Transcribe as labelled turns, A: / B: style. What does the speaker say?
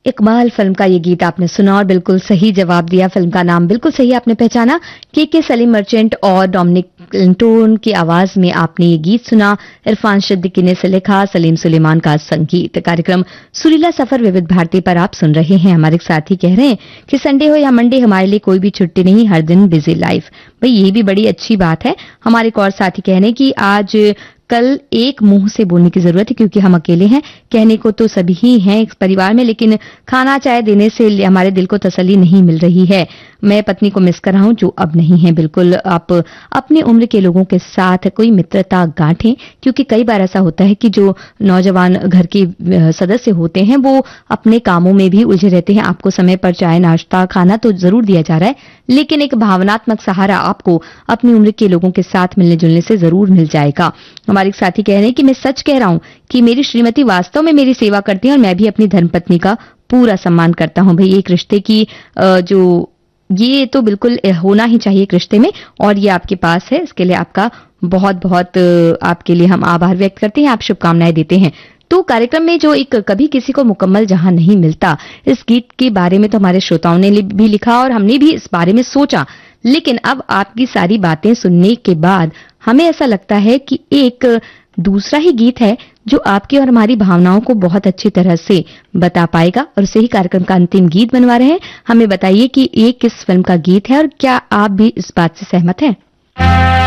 A: Iqbal film का ये गीत आपने सुना और बिल्कुल सही जवाब दिया। फिल्म का नाम बिल्कुल सही आपने पहचाना। के सलीम मर्चेंट और डोमिनिक क्लिंटन की आवाज में आपने ये गीत सुना। इरफान सिद्दीकी ने इसे लिखा, सलीम सुलेमान का संगीत। कार्यक्रम सुरीला सफर विविध भारती पर आप सुन रहे हैं। हमारे साथी कह रहे हैं कि संडे हो या मंडे, हमारे लिए कोई भी छुट्टी नहीं, हर दिन बिजी लाइफ। भाई ये भी बड़ी अच्छी बात है। हमारे एक और साथी कह रहे हैं कि आज कल एक मुंह से बोलने की जरूरत है क्योंकि हम अकेले हैं। कहने को तो सभी ही हैं इस परिवार में, लेकिन खाना चाय देने से हमारे दिल को तसल्ली नहीं मिल रही है। मैं पत्नी को मिस कर रहा हूं जो अब नहीं है। बिल्कुल आप अपनी उम्र के लोगों के साथ कोई मित्रता गांठें, क्योंकि कई बार ऐसा होता है कि जो नौजवान घर के सदस्य होते हैं वो अपने कामों में भी उलझे रहते हैं। आपको समय पर चाय नाश्ता खाना तो जरूर दिया जा रहा है, लेकिन एक भावनात्मक सहारा आपको अपनी उम्र के लोगों के साथ मिलने जुलने से जरूर मिल जाएगा। हमारे एक साथी कह रहे हैं कि मैं सच कह रहा हूं कि मेरी श्रीमती वास्तव में मेरी सेवा करती है और मैं भी अपनी धर्मपत्नी का पूरा सम्मान करता हूं। भाई एक रिश्ते की जो ये तो बिल्कुल होना ही चाहिए एक रिश्ते में, और ये आपके पास है। इसके लिए आपका बहुत बहुत आपके लिए हम आभार व्यक्त करते हैं, आप शुभकामनाएं देते हैं। तो कार्यक्रम में जो एक कभी किसी को मुकम्मल जहां नहीं मिलता, इस गीत के बारे में तो हमारे श्रोताओं ने भी लिखा और हमने भी इस बारे में सोचा, लेकिन अब आपकी सारी बातें सुनने के बाद हमें ऐसा लगता है कि एक दूसरा ही गीत है जो आपकी और हमारी भावनाओं को बहुत अच्छी तरह से बता पाएगा, और उसे ही कार्यक्रम का अंतिम गीत बनवा रहे हैं। हमें बताइए कि ये किस फिल्म का गीत है और क्या आप भी इस बात से सहमत हैं?